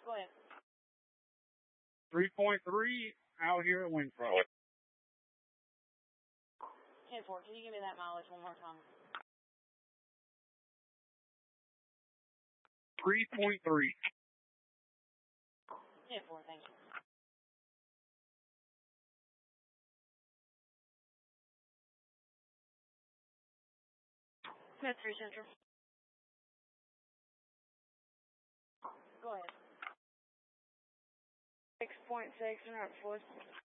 Go ahead. 3.3 out here at Wingfoot. 10-4, can you give me that mileage one more time? 3.3. 10-4, thank you. Smith 3 Central. Go ahead. 6.6 and up 4.